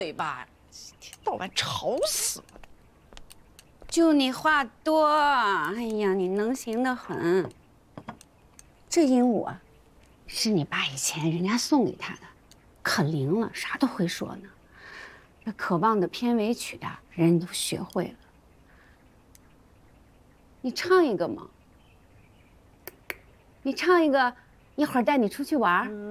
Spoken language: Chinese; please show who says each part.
Speaker 1: 嘴巴，一天到晚吵死我！
Speaker 2: 就你话多，哎呀，你能行得很。这鹦鹉啊，是你爸以前人家送给他的，可灵了，啥都会说呢。这渴望的片尾曲啊，人都学会了。你唱一个嘛？你唱一个，一会儿带你出去玩。